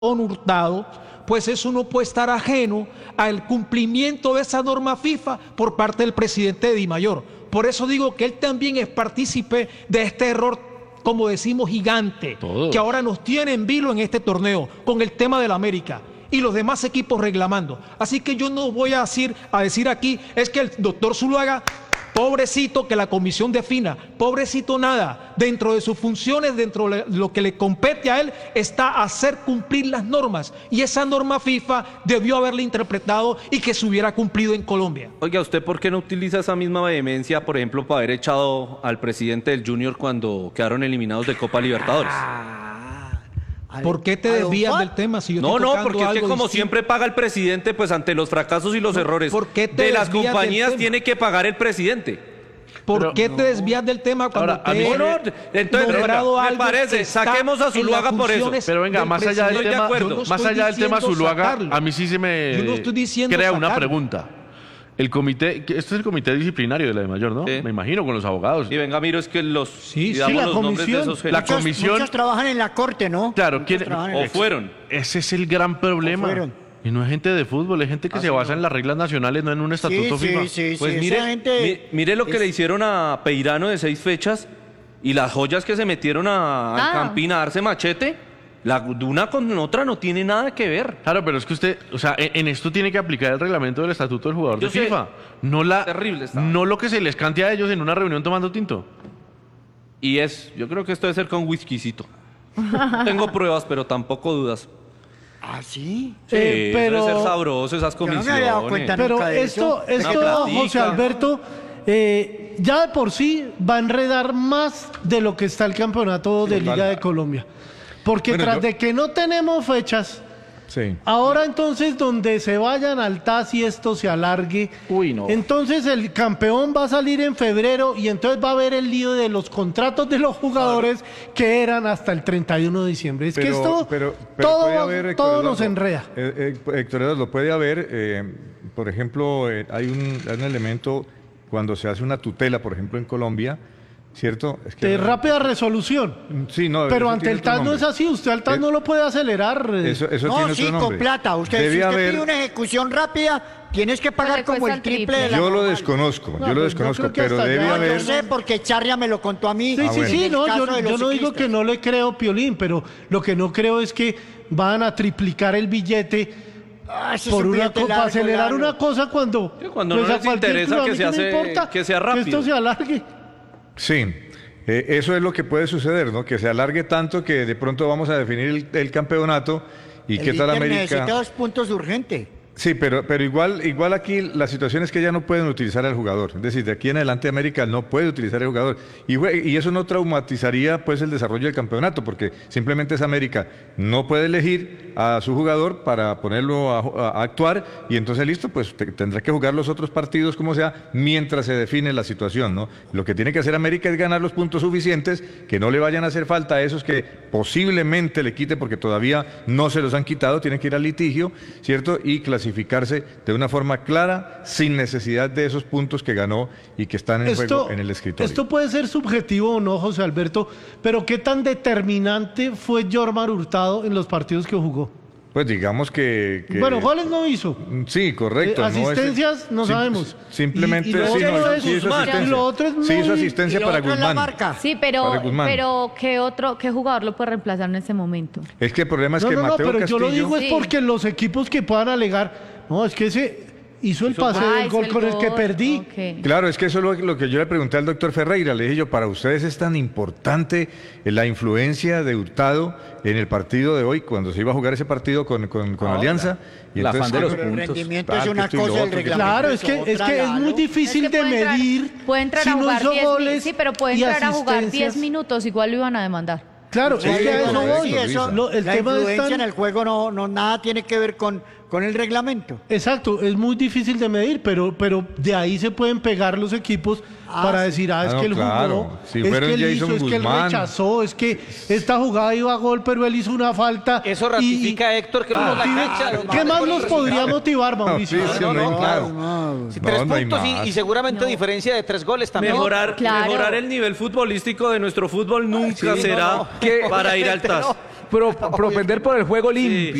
Hurtado, pues eso no puede estar ajeno al cumplimiento de esa norma FIFA por parte del presidente de Dimayor. Por eso digo que él también es partícipe de este error, como decimos, gigante, que ahora nos tiene en vilo en este torneo con el tema del América y los demás equipos reclamando. Así que yo no voy a decir aquí, es que el doctor Zuluaga, pobrecito, que la comisión defina, pobrecito nada, dentro de sus funciones, dentro de lo que le compete a él, está hacer cumplir las normas, y esa norma FIFA debió haberla interpretado y que se hubiera cumplido en Colombia. Oiga, ¿usted por qué no utiliza esa misma vehemencia, por ejemplo, para haber echado al presidente del Junior cuando quedaron eliminados de Copa Libertadores? ¿Por qué te desvías del tema? Si yo No, estoy no, tocando porque es que algo como distinto. siempre paga el presidente, pues ante los fracasos y los errores ¿por qué te de las desvías del compañías tema? tiene que pagar el presidente. ¿Por qué te desvías del tema cuando Ahora, a mí entonces nombrado me algo parece, que está saquemos a en Zuluaga las por eso? funciones Pero venga, del más allá del presidente? tema, Estoy de acuerdo. más allá del tema Zuluaga, sacarlo. a mí sí se me Yo no estoy diciendo crea una sacarlo. pregunta. El comité, este es el comité disciplinario de la DIMAYOR, ¿no? Sí. Me imagino, con los abogados. Y venga, miro, es que Sí, digamos, la los nombres de comisión. esos La genios. comisión- Muchos trabajan en la corte, ¿no? Claro, Muchos ¿quién- trabajan en O fueron. Ese es el gran problema. fueron. Y no es gente de fútbol, es gente que se basa en las reglas nacionales, no en un estatuto FIFA. Sí, Pues esa mire, gente mire lo que le hicieron a Peirano de 6 fechas y las joyas que se metieron al Campín a darse machete. La una con otra no tiene nada que ver. Claro, pero es que usted, o sea, en esto tiene que aplicar el reglamento del estatuto del jugador Yo de sé. FIFA. Terrible estaba. No lo que se les cante a ellos en una reunión tomando tinto. Y yo creo que esto debe ser con whiskycito. No tengo pruebas, pero tampoco dudas. ¿Ah, sí? Sí, pero- debe ser sabroso esas Yo no comisiones. me había dado cuenta Pero nunca de esto, eso. Una platica. José Alberto, ya de por sí va a enredar más de lo que está el campeonato de Liga de Colombia. Porque Bueno, tras yo- de que no tenemos fechas, Sí. ahora entonces donde se vayan al TAS y esto se alargue, entonces el campeón va a salir en febrero y entonces va a haber el lío de los contratos de los jugadores que eran hasta el 31 de diciembre. Es que esto pero todo, puede haber, Héctor todo nos Eduardo, enreda. Héctor Eduardo, puede haber, por ejemplo, hay un elemento cuando se hace una tutela, por ejemplo, en Colombia, ¿cierto? Es De rápida resolución. Sí, no, Pero eso ante tiene el otro TAS no nombre. es así, usted al TAS no lo puede acelerar. Eso No, tiene sí, otro nombre. con plata. Si Debe usted haber- pide una ejecución rápida, tienes que pagar le como cuesta el el triple triple. de la Yo lo normal. desconozco, No, yo lo pues, desconozco, yo creo que pero hasta debe allá- No, haber... yo sé porque Charria me lo contó a mí. Sí, sí, bueno. sí, en no, el yo, caso de yo los no digo ciclistas. que no le creo Piolín, pero lo que no creo es que van a triplicar el billete Ah, ese por es un una billete para largo, acelerar largo. una cosa cuando, Sí, cuando no a les cualquier interesa club, a que mí se me hace- importa que sea que rápido. esto se alargue. Sí, eso es lo que puede suceder, ¿no? Que se alargue tanto que de pronto vamos a definir el campeonato y El qué tal Inter América. necesita 2 puntos urgente. Sí, pero igual aquí la situación es que ya no pueden utilizar al jugador. Es decir, de aquí en adelante América no puede utilizar al jugador. Y eso no traumatizaría pues el desarrollo del campeonato, porque simplemente es América. No puede elegir a su jugador para ponerlo a actuar y entonces listo, pues tendrá que jugar los otros partidos como sea mientras se define la situación, ¿no? Lo que tiene que hacer América es ganar los puntos suficientes, que no le vayan a hacer falta a esos que posiblemente le quite porque todavía no se los han quitado, tienen que ir al litigio, ¿cierto? Y clasificarse de una forma clara, sin necesidad de esos puntos que ganó y que están en juego en el escritorio. Esto puede ser subjetivo o no, José Alberto, pero ¿qué tan determinante fue Jormar Hurtado en los partidos que jugó? Pues digamos que... Bueno, goles no hizo. Sí, correcto. Asistencias no sabemos. Simplemente Y lo sí, otro no, es sí hizo Guzmán. asistencia. Y lo otro es Sí hizo muy- asistencia Y lo para otro es la Guzmán. marca. Sí, Para Guzmán. pero ¿qué jugador lo puede reemplazar en ese momento? Es que el problema es que No, Mateo pero Castillo... yo lo digo es Sí. porque los equipos que puedan alegar, no, es que ese hizo el pase Ah, del hizo gol el con el que gol. perdí. Ok. Claro, es que eso es lo que yo le pregunté al doctor Ferreira. Le dije yo, para ustedes es tan importante la influencia de Hurtado en el partido de hoy, cuando se iba a jugar ese partido con Alianza. Y el afán de los Pero el puntos. rendimiento Tal, es una que esto y lo cosa, el otro, que- reglamento Claro, es que otra, es muy Lalo. difícil Es que de medir puede entrar si a no jugar hizo 10 goles sí, pero puede y entrar a jugar 10 asistencias. minutos, igual lo iban a demandar. Claro, Sí, es que a eso correcto, voy. Sí, eso, No, el la tema influencia está en el juego no nada tiene que ver con el reglamento. Exacto, es muy difícil de medir, pero de ahí se pueden pegar los equipos para decir, es no, que él claro. jugó, Si es fueron que él hizo, Jason es que él Guzmán. rechazó, es que esta jugada iba a gol, pero él hizo una falta. Eso ratifica, Héctor, que no la cancha. ¿Qué más nos podría motivar, Mauricio? Sí, sí, no, claro. Si 3 no hay puntos más. y seguramente diferencia de 3 goles también. Claro. Mejorar el nivel futbolístico de nuestro fútbol nunca Sí, será no, no. para ir al TAS. propender por el juego limpio.